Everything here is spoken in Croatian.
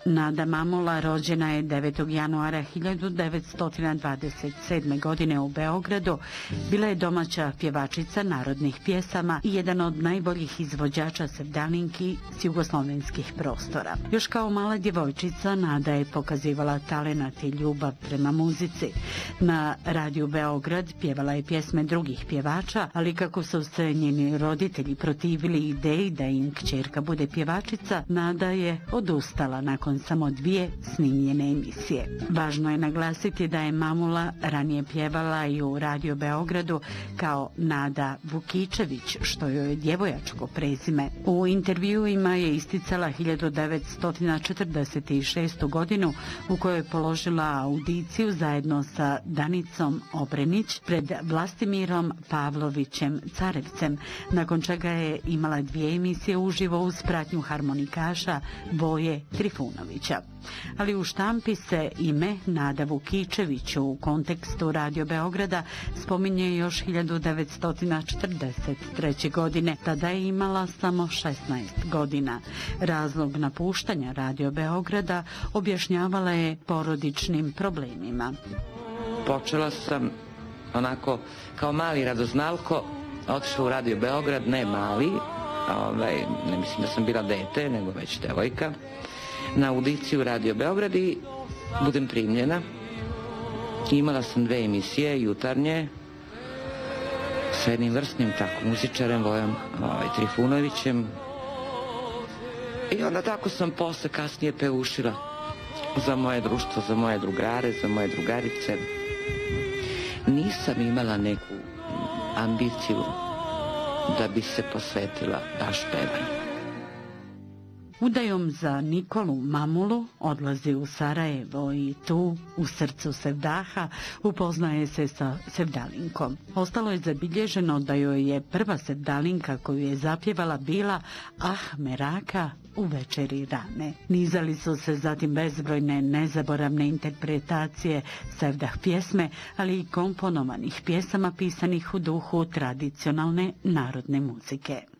Nada Mamula rođena je 9. januara 1927. godine u Beogradu. Bila je domaća pjevačica narodnih pjesama i jedan od najboljih izvođača sevdalinki s jugoslovenskih prostora. Još kao mala djevojčica Nada je pokazivala talenat i ljubav prema muzici. Na radiju Beograd pjevala je pjesme drugih pjevača, ali kako su se njeni roditelji protivili ideji da im kćerka bude pjevačica, Nada je odustala nakon samo 2 snimljene emisije. Važno je naglasiti da je Mamula ranije pjevala i u Radio Beogradu kao Nada Vukičević, što joj je djevojačko prezime. U intervjuima je isticala 1946. godinu u kojoj je položila audiciju zajedno sa Danicom Obrenić pred Vlastimirom Pavlovićem Carevcem, nakon čega je imala 2 emisije uživo uz pratnju harmonikaša Boje Trifunovića. Ali u štampi se ime Nada Vukičević u kontekstu Radio Beograda spominje još 1943. godine. Tada je imala samo 16 godina. Razlog napuštanja Radio Beograda objašnjavala je porodičnim problemima. Počela sam onako kao mali radoznalko, otišla u Radio Beograd, ne mali, ne mislim da sam bila dete, nego već devojka, na audiciju Radio Beograd i budem primljena. Imala sam 2 emisije jutarnje sa jednim vrsnim muzičarem Vojom Trifunovićem i onda tako sam posle kasnije peušila za moje društvo, za moje drugare, za moje drugarice. Nisam imala neku ambiciju da bi se posvetila baš pevanju. Udajom za Nikolu Mamulu odlazi u Sarajevo i tu, u srcu Sevdaha, upoznaje se sa sevdalinkom. Ostalo je zabilježeno da joj je prva sevdalinka koju je zapjevala bila Ah Meraka u večeri rane. Nizali su se zatim bezbrojne nezaboravne interpretacije sevdah pjesme, ali i komponovanih pjesama pisanih u duhu tradicionalne narodne muzike.